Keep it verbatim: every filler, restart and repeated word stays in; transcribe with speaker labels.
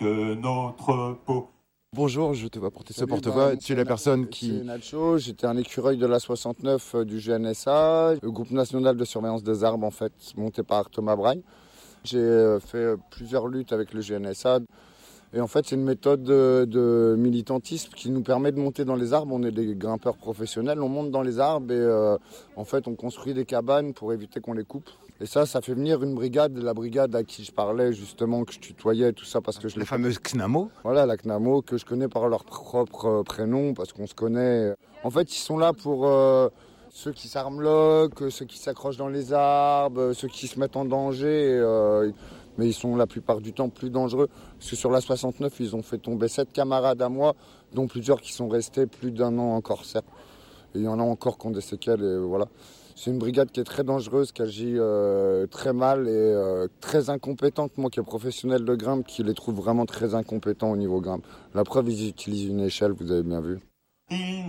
Speaker 1: que notre peau.
Speaker 2: Bonjour, je te vois porter ce
Speaker 3: Salut,
Speaker 2: porte-voix.
Speaker 3: bah,
Speaker 2: Tu es la personne qui...
Speaker 3: C'est Nacho, j'étais un écureuil de la soixante-neuf euh, du G N S A, le groupe national de surveillance des arbres en fait, monté par Thomas Braille. J'ai euh, fait euh, plusieurs luttes avec le G N S A. Et en fait, c'est une méthode de, de militantisme qui nous permet de monter dans les arbres. On est des grimpeurs professionnels, on monte dans les arbres et euh, en fait, on construit des cabanes pour éviter qu'on les coupe. Et ça, ça fait venir une brigade, la brigade à qui je parlais justement, que je tutoyais, tout ça, parce que je
Speaker 2: La
Speaker 3: les
Speaker 2: fameuse C N A M O.
Speaker 3: Voilà, la C N A M O, que je connais par leur propre prénom, parce qu'on se connaît. En fait, ils sont là pour euh, ceux qui s'armloquent, ceux qui s'accrochent dans les arbres, ceux qui se mettent en danger. Euh, mais ils sont la plupart du temps plus dangereux. Parce que sur la soixante-neuf, ils ont fait tomber sept camarades à moi, dont plusieurs qui sont restés plus d'un an en corsaire. Et il y en a encore qui ont des séquelles, et voilà. C'est une brigade qui est très dangereuse, qui agit euh, très mal et euh, très incompétente. Moi qui est professionnel de grimpe, qui les trouve vraiment très incompétents au niveau grimpe. La preuve, ils utilisent une échelle, vous avez bien vu.